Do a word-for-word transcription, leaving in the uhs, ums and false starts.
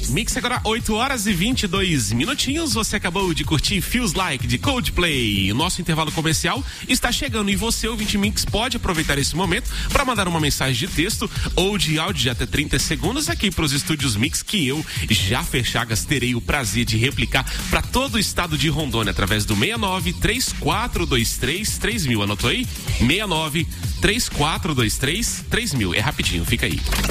Mix agora oito horas e vinte e dois minutinhos. Você acabou de curtir Feels Like de Coldplay. Nosso intervalo comercial está chegando e você, ouvinte Mix, pode aproveitar esse momento para mandar uma mensagem de texto ou de áudio de até trinta segundos aqui para os estúdios Mix, que eu, Jaffer Chagas, terei o prazer de replicar para todo o estado de Rondônia através do seis nove três quatro dois três três mil. Anotou aí? seis nove três quatro dois três três mil. É rapidinho, fica aí.